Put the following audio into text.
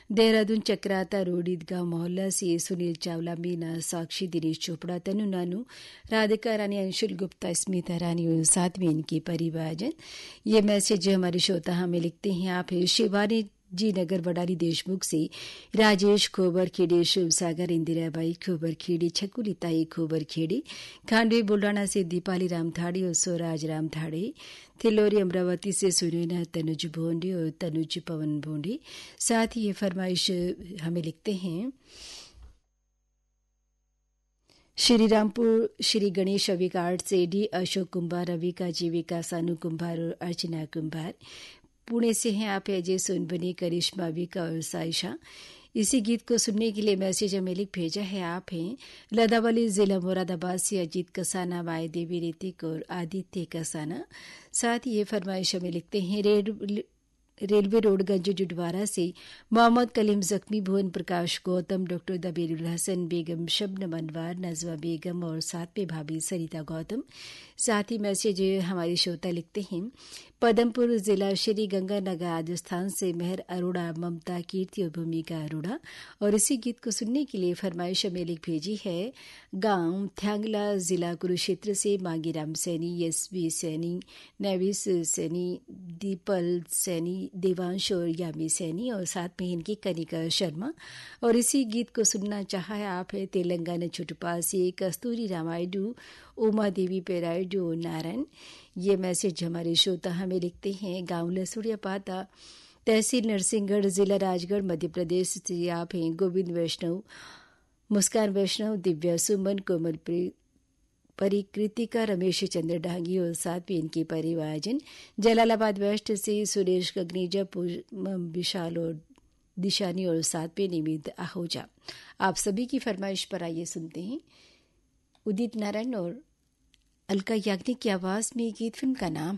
Dehradun Chakrata road ईदगाह मोहल्ला से सुनील चावला, मीना, साक्षी, दिनेश चोपड़ा, तनु नानू, राधिका रानी, अंशुल गुप्ता, स्मिता रानी और साथ में इनके परिवारजन। ये मैसेज जो हमारे श्रोता हमें लिखते हैं, आप शिवानी जी नगर बडाली देशमुख से राजेश खोबर खेड़े, शिव सागर, इंदिराबाई खोबर खेड़े, छकुलिताई खोबर खेड़े, खांडवे बुल्डाना से दीपाली रामथाड़ी और स्वराज रामथाड़े, थिलोरी अमरावती से सुनैना तनुज भोंडे और तनुज पवन भोंडे। साथ ही ये फरमाइश हमें लिखते हैं श्रीरामपुर श्री गणेश अविकार्ड से डी अशोक कुंभार, रविका जीविका, सानू कुंभार और अर्चना कुंभार। पुणे से हैं आप अजय सोनबनी, करिश्मा, विका और साइशा। इसी गीत को सुनने के लिए मैसेज हमें लिख भेजा है। आप हैं लदावली जिला मुरादाबाद से अजीत कसाना, माया देवी, ऋतिक और आदित्य कसाना। साथ ही ये फरमाइश हमें लिखते हैं रेलवे रोडगंज जुडवारा से मोहम्मद कलीम जख्मी, भुवन प्रकाश गौतम, डॉक्टर दबीरुल हसन, बेगम शबनम अनवार, नजवा बेगम और साथ में भाभी सरिता गौतम। साथ ही मैसेज हमारे श्रोता लिखते हैं पदमपुर जिला श्री गंगानगर राजस्थान से मेहर अरोड़ा, ममता, कीर्ति और भूमिका अरोड़ा। और इसी गीत को सुनने के लिए फरमाइश हमें लिख भेजी है गांव थ्यांगला जिला कुरुक्षेत्र से मांगीराम सैनी, एसवी सैनी, नेविस सैनी, दीपल सैनी, देवांश और यामी सैनी और साथ में इनकी कनिका शर्मा। और इसी गीत को सुनना चाहा है आप है तेलंगाना छुटपा से कस्तूरी रामायडू, उमा देवी पेरायडू और नारायण। ये मैसेज हमारे श्रोता हमें लिखते हैं गांव लसुड़िया पाता, तहसील नरसिंहगढ़, जिला राजगढ़, मध्य प्रदेश से आप हैं गोविंद वैष्णव, मुस्कान वैष्णव, दिव्या सुमन, कोमल परिकृतिका, रमेश चंद्र डांगी और साथ भी इनके परिवारजन। जलालाबाद वेस्ट से सुरेश गगनीजा, विशाल और दिशानी और साथ पे निमित आहूजा। आप सभी की फरमाइश पर आइए सुनते हैं उदित नारायण और अलका याग्निक की आवाज में गीत। फिल्म का नाम